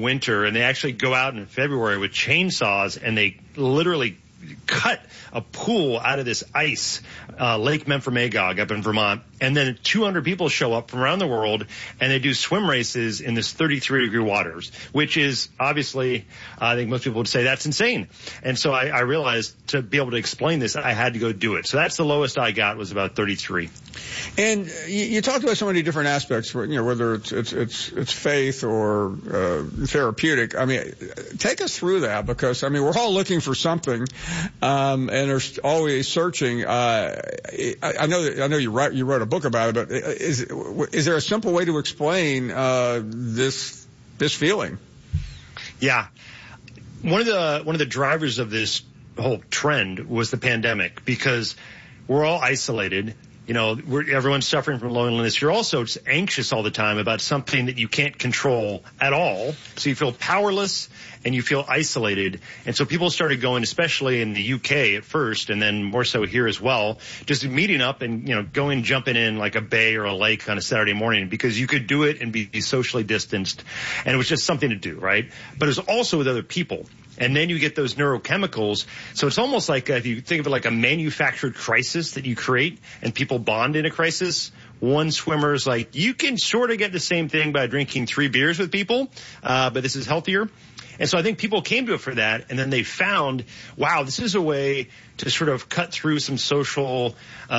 winter, and they actually go out in February with chainsaws, and they literally cut a pool out of this ice, Lake Memphremagog up in Vermont, and then 200 people show up from around the world, and they do swim races in this 33-degree waters, which is obviously, I think most people would say that's insane. And so I realized to be able to explain this, I had to go do it. So that's the lowest I got, was about 33. And you talked about so many different aspects, whether it's faith or therapeutic. I mean, take us through that, because I mean, we're all looking for something, and are always searching. I know you wrote a book about it, but is there a simple way to explain this feeling? Yeah, one of the drivers of this whole trend was the pandemic, because we're all isolated. Everyone's suffering from loneliness. You're also anxious all the time about something that you can't control at all. So you feel powerless and you feel isolated. And so people started going, especially in the UK at first, and then more so here as well, just meeting up and, jumping in like a bay or a lake on a Saturday morning, because you could do it and be socially distanced. And it was just something to do, right? But it was also with other people. And then you get those neurochemicals. So it's almost like, if you think of it like a manufactured crisis that you create, and people bond in a crisis. One swimmer's like, you can sort of get the same thing by drinking 3 beers with people, but this is healthier. And so I think people came to it for that, and then they found, wow, this is a way to sort of cut through some social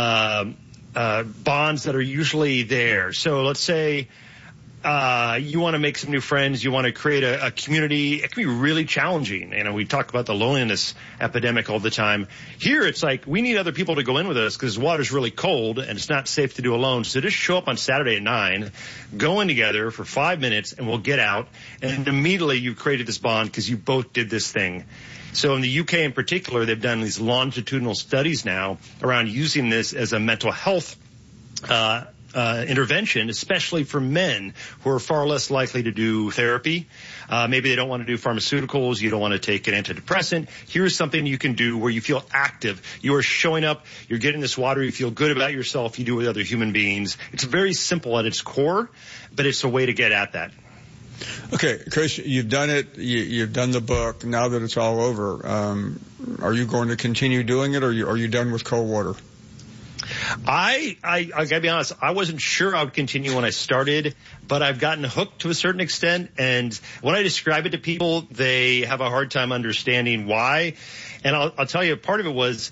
bonds that are usually there. So let's say you want to make some new friends, you want to create a community. It can be really challenging. We talk about the loneliness epidemic all the time. Here, it's like we need other people to go in with us because the water's really cold and it's not safe to do alone. So just show up on Saturday at 9, go in together for 5 minutes, and we'll get out. And immediately you've created this bond because you both did this thing. So in the UK in particular, they've done these longitudinal studies now around using this as a mental health intervention, especially for men who are far less likely to do therapy. Maybe they don't want to do pharmaceuticals. You don't want to take an antidepressant. Here's something you can do where you feel active. You are showing up. You're getting this water. You feel good about yourself. You do it with other human beings. It's very simple at its core, but it's a way to get at that. Okay, Chris, you've done it. You've done the book. Now that it's all over, are you going to continue doing it, or are you done with cold water? I gotta be honest, I wasn't sure I would continue when I started, but I've gotten hooked to a certain extent, and when I describe it to people, they have a hard time understanding why. And I'll tell you, part of it was,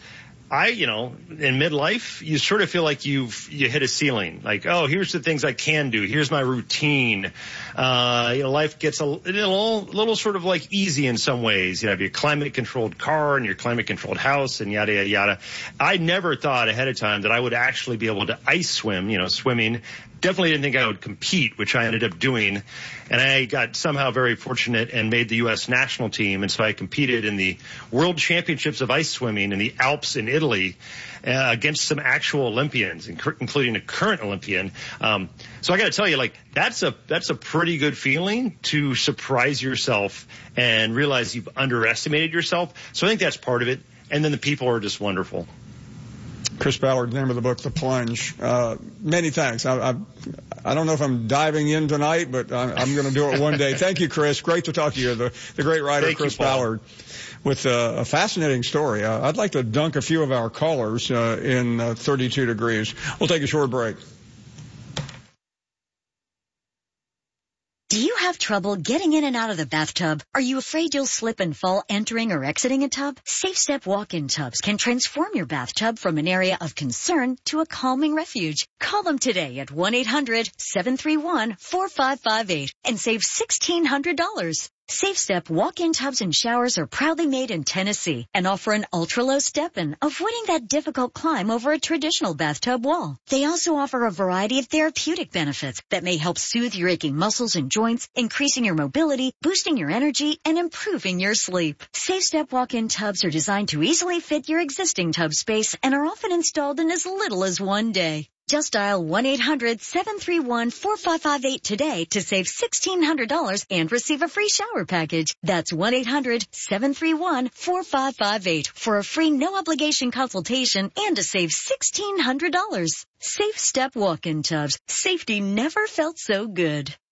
in midlife, you sort of feel like you hit a ceiling. Like, oh, here's the things I can do. Here's my routine. Life gets a little sort of like easy in some ways. You have your climate controlled car and your climate controlled house and yada, yada, yada. I never thought ahead of time that I would actually be able to ice swim, swimming. Definitely didn't think I would compete, which I ended up doing. And I got somehow very fortunate and made the U.S. national team. And so I competed in the World Championships of Ice Swimming in the Alps in Italy against some actual Olympians, including a current Olympian. So I got to tell you, that's a pretty good feeling to surprise yourself and realize you've underestimated yourself. So I think that's part of it. And then the people are just wonderful. Chris Ballard, the name of the book, The Plunge. Many thanks. I don't know if I'm diving in tonight, but I'm going to do it one day. Thank you, Chris. Great to talk to you. The great writer, Thank Chris you, Ballard, with a fascinating story. I'd like to dunk a few of our callers in 32 degrees. We'll take a short break. Do you have trouble getting in and out of the bathtub? Are you afraid you'll slip and fall entering or exiting a tub? Safe Step walk-in tubs can transform your bathtub from an area of concern to a calming refuge. Call them today at 1-800-731-4558 and save $1,600. Safe Step walk-in tubs and showers are proudly made in Tennessee and offer an ultra-low step-in, avoiding that difficult climb over a traditional bathtub wall. They also offer a variety of therapeutic benefits that may help soothe your aching muscles and joints, increasing your mobility, boosting your energy, and improving your sleep. Safe Step walk-in tubs are designed to easily fit your existing tub space and are often installed in as little as one day. Just dial 1-800-731-4558 today to save $1,600 and receive a free shower package. That's 1-800-731-4558 for a free no-obligation consultation and to save $1,600. Safe Step walk-in tubs. Safety never felt so good.